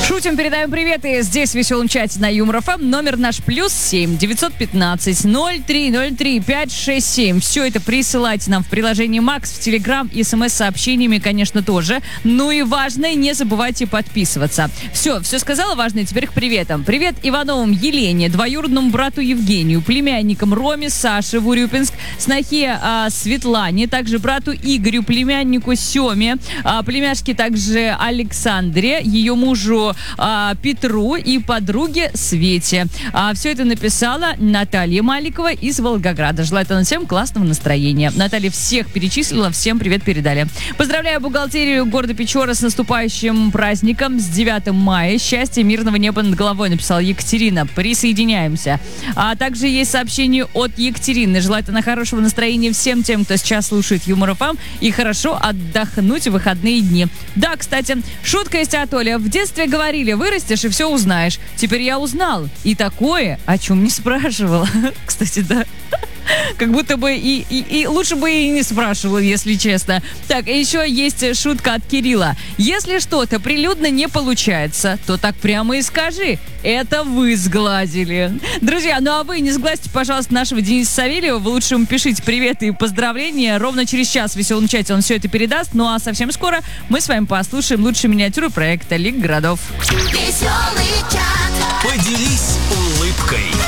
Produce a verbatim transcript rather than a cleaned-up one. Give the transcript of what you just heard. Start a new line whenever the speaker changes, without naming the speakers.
Шутим, передаем привет. И здесь в веселом чате на Юмор ФМ. Номер наш плюс семь девятьсот пятнадцать ноль три ноль три пять шесть семь. Все это присылайте нам в приложении Макс, в Телеграм и смс-сообщениями, конечно, тоже. Ну и важное, не забывайте подписываться. Все, все сказала важное, теперь к приветам. Привет Ивановым Елене, двоюродному брату Евгению, племянникам Роме, Саше в Урюпинск, снохе а, Светлане, также брату Игорю, племяннику Семе, а, племяшке также Александре, ее мужу а, Петру и подруге Свете. А, все это написала Наталья Маликова из Волгограда. Желает она всем классного настроения. Наталья всех перечислила, всем привет передали. Поздравляю бухгалтерию города Печора с наступающим праздником, с девятым мая. Счастья, мирного неба над головой, написала Екатерина. Присоединяемся. А также есть сообщение от Екатерины. Желает она хорошего настроения всем тем, кто сейчас слушает Юмор ФМ, и хорошо отдохнуть в выходные дни. Да, кстати, шутка есть от Оли. В детстве говорили, вырастешь и все узнаешь. Теперь я узнал. И такое, о чем не спрашивала. Кстати, да. Как будто бы и, и, и лучше бы и не спрашивала, если честно. Так, и еще есть шутка от Кирилла. Если что-то прилюдно не получается, то так прямо и скажи. Это вы сглазили. Друзья, ну а вы не сглазьте, пожалуйста, нашего Дениса Савельева. Вы лучше ему пишите привет и поздравления. Ровно через час в веселом чате он все это передаст. Ну а совсем скоро мы с вами послушаем лучшие миниатюры проекта Лига городов.
Веселый чат.
Поделись улыбкой.